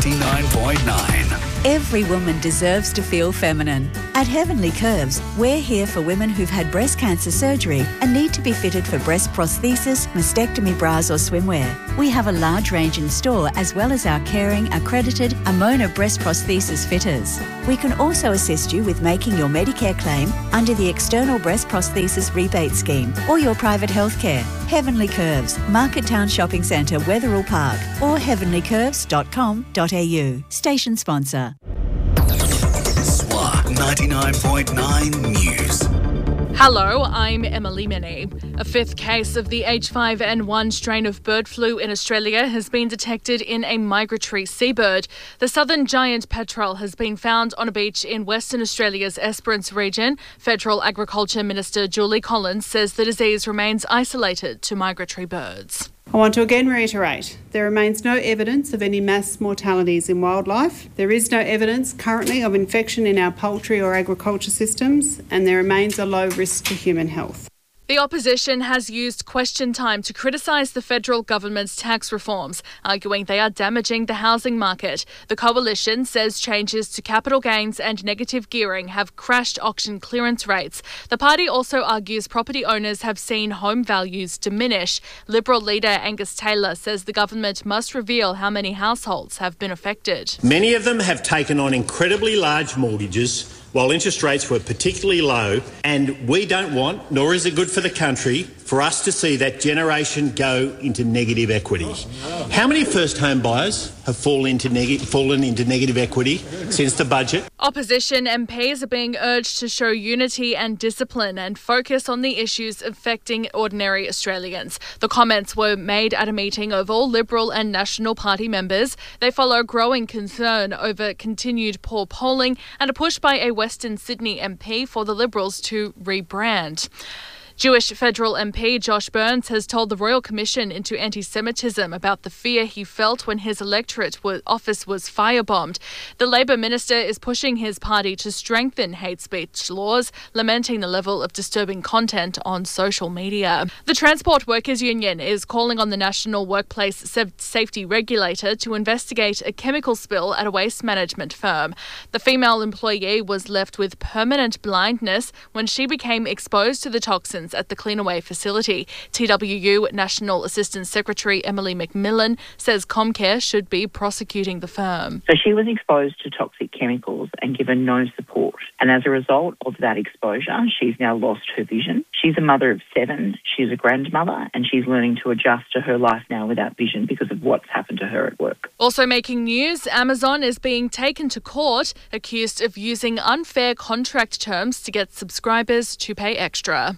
99.9. Every woman deserves to feel feminine. At Heavenly Curves, we're here for women who've had breast cancer surgery and need to be fitted for breast prosthesis, mastectomy bras or swimwear. We have a large range in store as well as our caring, accredited Amona breast prosthesis fitters. We can also assist you with making your Medicare claim under the External Breast Prosthesis Rebate Scheme or your private healthcare. Heavenly Curves, Market Town Shopping Centre, Wetherill Park or heavenlycurves.com.au. Station sponsor. SWA 99.9 News. Hello, I'm Emily Minnie. A fifth case of the H5N1 strain of bird flu in Australia has been detected in a migratory seabird. The southern giant petrel has been found on a beach in Western Australia's Esperance region. Federal Agriculture Minister Julie Collins says the disease remains isolated to migratory birds. I want to again reiterate, there remains no evidence of any mass mortalities in wildlife. There is no evidence currently of infection in our poultry or agriculture systems, and there remains a low risk to human health. The opposition has used question time to criticise the federal government's tax reforms, arguing they are damaging the housing market. The coalition says changes to capital gains and negative gearing have crashed auction clearance rates. The party also argues property owners have seen home values diminish. Liberal leader Angus Taylor says the government must reveal how many households have been affected. Many of them have taken on incredibly large mortgages while interest rates were particularly low, and we don't want, nor is it good for the country, for us to see that generation go into negative equity. How many first home buyers have fallen into negative equity since the budget? Opposition MPs are being urged to show unity and discipline and focus on the issues affecting ordinary Australians. The comments were made at a meeting of all Liberal and National Party members. They follow growing concern over continued poor polling and a push by a Western Sydney MP for the Liberals to rebrand. Jewish federal MP Josh Burns has told the Royal Commission into Anti-Semitism about the fear he felt when his electorate office was firebombed. The Labor minister is pushing his party to strengthen hate speech laws, lamenting the level of disturbing content on social media. The Transport Workers Union is calling on the National Workplace Safety Regulator to investigate a chemical spill at a waste management firm. The female employee was left with permanent blindness when she became exposed to the toxins at the Cleanaway facility. TWU National Assistant Secretary Emily McMillan says Comcare should be prosecuting the firm. So she was exposed to toxic chemicals and given no support. And as a result of that exposure, she's now lost her vision. She's a mother of 7. She's a grandmother, and she's learning to adjust to her life now without vision because of what's happened to her at work. Also making news, Amazon is being taken to court, accused of using unfair contract terms to get subscribers to pay extra.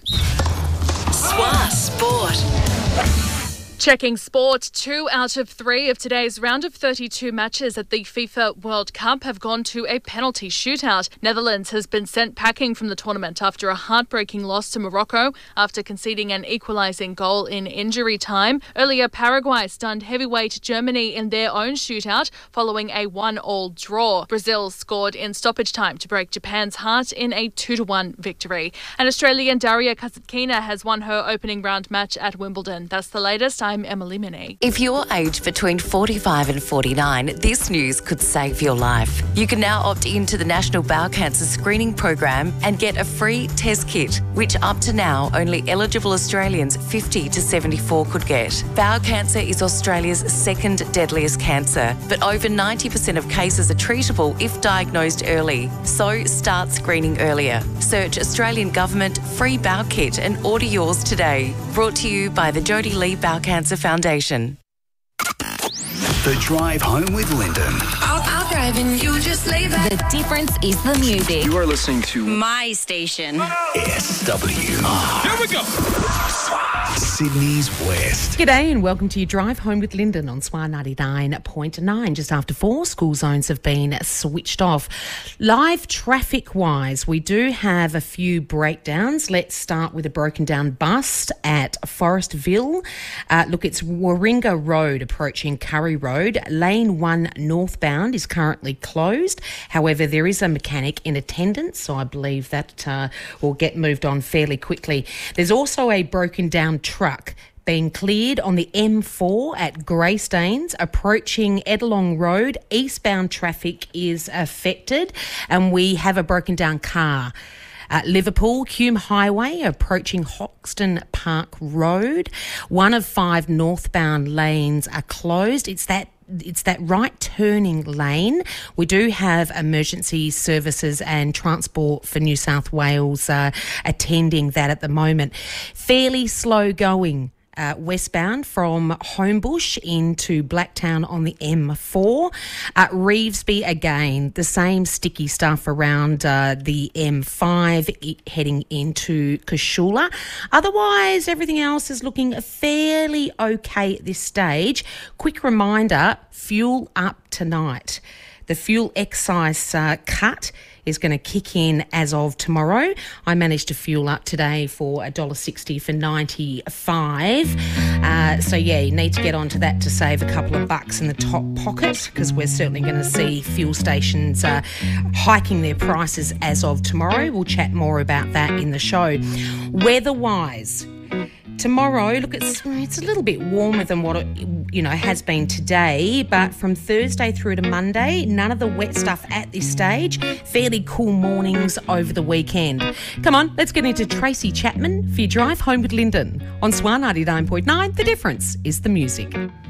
SWA Sport. Checking sport, 2 out of 3 of today's round of 32 matches at the FIFA World Cup have gone to a penalty shootout. Netherlands has been sent packing from the tournament after a heartbreaking loss to Morocco after conceding an equalising goal in injury time. Earlier, Paraguay stunned heavyweight Germany in their own shootout following a 1-1 draw. Brazil scored in stoppage time to break Japan's heart in a 2-1 victory. And Australian Daria Kasatkina has won her opening round match at Wimbledon. That's the latest. I'm Emily Minnie. If you're aged between 45 and 49, this news could save your life. You can now opt into the National Bowel Cancer Screening Program and get a free test kit, which up to now only eligible Australians 50 to 74 could get. Bowel cancer is Australia's second deadliest cancer, but over 90% of cases are treatable if diagnosed early. So start screening earlier. Search Australian Government Free Bowel Kit and order yours today. Brought to you by the Jodie Lee Bowel Cancer Foundation. The Drive Home with Lyndon. I'll drive and you just lay back. The difference is the music. You are listening to My Station. SWR. Here we go. Sydney's West. G'day and welcome to your Drive Home with Lyndon on SWA 99.9. Just after 4, school zones have been switched off. Live traffic-wise, we do have a few breakdowns. Let's start with a broken down bus at Forestville. It's Warringah Road approaching Curry Road. Lane 1 northbound is currently closed. However, there is a mechanic in attendance, so I believe that will get moved on fairly quickly. There's also a broken down truck being cleared on the M4 at Greystanes, approaching Edelong Road. Eastbound traffic is affected, and we have a broken down car. Liverpool, Hume Highway, approaching Hoxton Park Road. 1 of 5 northbound lanes are closed. It's that right turning lane. We do have emergency services and Transport for New South Wales attending that at the moment. Fairly slow going. Westbound from Homebush into Blacktown on the M4. Revesby again, the same sticky stuff around the M5 heading into Cashula. Otherwise, everything else is looking fairly okay at this stage. Quick reminder, fuel up tonight. The fuel excise cut is going to kick in as of tomorrow. I managed to fuel up today for $1.60 for 95. So, yeah, you need to get onto that to save a couple of bucks in the top pocket, because we're certainly going to see fuel stations hiking their prices as of tomorrow. We'll chat more about that in the show. Weather-wise, tomorrow, look, it's a little bit warmer than what it has been today, but from Thursday through to Monday, none of the wet stuff at this stage. Fairly cool mornings over the weekend. Come on, let's get into Tracy Chapman for your drive home with Lyndon on SWAR 99.9. The difference is the music.